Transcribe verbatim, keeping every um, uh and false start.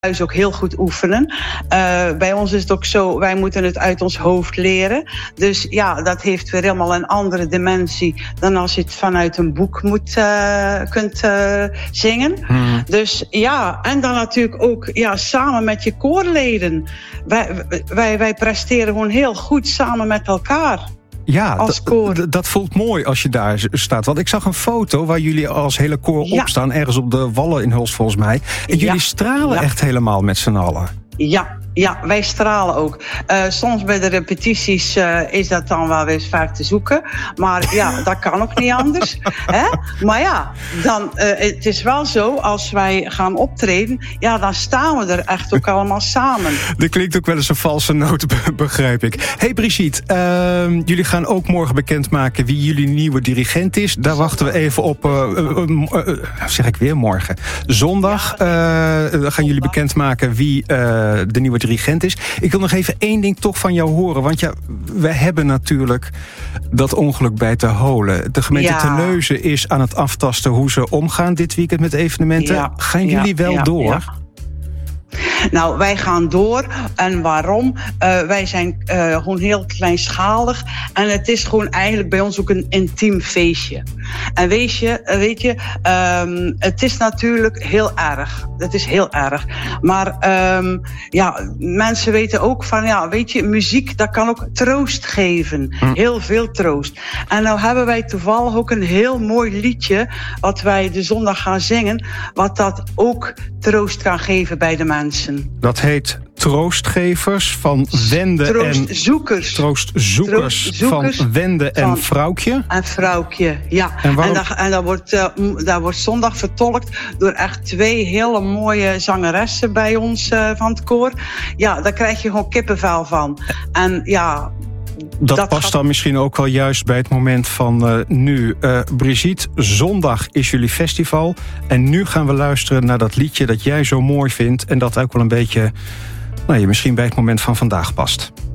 thuis ook heel goed oefenen. Uh, bij ons is het ook zo, wij moeten het uit ons hoofd leren. Dus ja, dat heeft weer helemaal een andere dimensie dan als je het vanuit een boek moet, uh, kunt uh, zingen. Hmm. Dus ja, en dan natuurlijk ook ja, samen met je koorleden. Wij, wij, wij presteren gewoon heel goed samen met elkaar. Ja, d- d- dat voelt mooi als je daar staat. Want ik zag een foto waar jullie als hele koor ja. op staan. Ergens op de Wallen in Hulst volgens mij. En jullie ja. stralen ja. echt helemaal met z'n allen. Ja, ja, wij stralen ook. Uh, soms bij de repetities uh, is dat dan wel weer vaak te zoeken. Maar ja, dat kan ook niet anders. Hè? Maar ja, dan, uh, het is wel zo, als wij gaan optreden, ja, dan staan we er echt ook allemaal samen. Er klinkt ook wel eens een valse noot, begrijp ik. Hey Brigitte, uh, jullie gaan ook morgen bekendmaken wie jullie nieuwe dirigent is. Daar wachten we even op, uh, uh, uh, uh, zeg ik weer morgen. Zondag uh, gaan jullie bekendmaken wie uh, de nieuwe dirigent is. Ik wil nog even één ding toch van jou horen. Want ja, we hebben natuurlijk dat ongeluk bij Ter Holen. De gemeente ja. Terneuzen is aan het aftasten hoe ze omgaan dit weekend met evenementen. Ja. Gaan jullie ja. wel ja. door? Ja. Nou, wij gaan door. En waarom? Uh, wij zijn uh, gewoon heel kleinschalig. En het is gewoon eigenlijk bij ons ook een intiem feestje. En weet je, weet je um, het is natuurlijk heel erg. Het is heel erg. Maar um, ja, mensen weten ook van, ja, weet je, muziek, dat kan ook troost geven. Hm. Heel veel troost. En nou hebben wij toevallig ook een heel mooi liedje, wat wij de zondag gaan zingen, wat dat ook troost kan geven bij de mensen. Dat heet Troostgevers van Wende Troostzoekers. en... Troostzoekers. Troostzoekers van Wende en Vrouwtje. En Vrouwtje, ja. En, waarom... en, dat, en dat, wordt, uh, dat wordt zondag vertolkt door echt twee hele mooie zangeressen bij ons uh, van het koor. Ja, daar krijg je gewoon kippenvel van. En ja... Dat, dat past gaat... dan misschien ook wel juist bij het moment van uh, nu. Uh, Brigitte, zondag is jullie festival. En nu gaan we luisteren naar dat liedje dat jij zo mooi vindt. En dat ook wel een beetje, nou ja, misschien bij het moment van vandaag past.